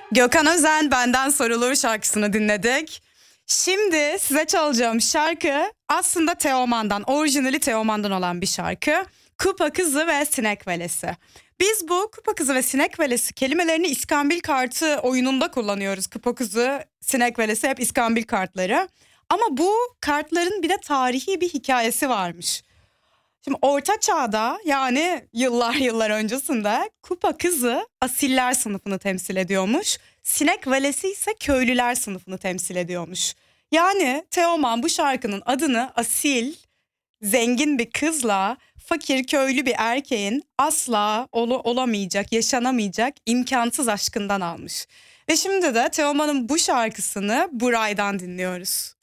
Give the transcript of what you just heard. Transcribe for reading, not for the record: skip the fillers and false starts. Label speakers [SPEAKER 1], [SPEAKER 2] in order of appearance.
[SPEAKER 1] Gökhan Özen Benden Sorulur şarkısını dinledik. Şimdi size çalacağım şarkı aslında Teoman'dan, orijinali Teoman'dan olan bir şarkı. Kupa Kızı ve Sinek Velesi. Biz bu Kupa Kızı ve Sinek Velesi kelimelerini İskambil kartı oyununda kullanıyoruz. Kupa Kızı, Sinek Velesi hep İskambil kartları. Ama bu kartların bir de tarihi bir hikayesi varmış. Şimdi Orta Çağ'da, yani yıllar öncesinde Kupa Kızı asiller sınıfını temsil ediyormuş. Sinek Velesi ise köylüler sınıfını temsil ediyormuş. Yani Teoman bu şarkının adını asil, zengin bir kızla fakir köylü bir erkeğin asla olamayacak, yaşanamayacak imkansız aşkından almış. Ve şimdi de Teoman'ın bu şarkısını Buray'dan dinliyoruz.